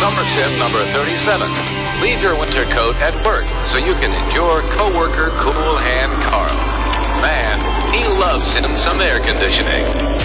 summer tip number 37. Leave your winter coat at work so you can endure coworker Cool Hand Carl. Man, he loves him some air conditioning.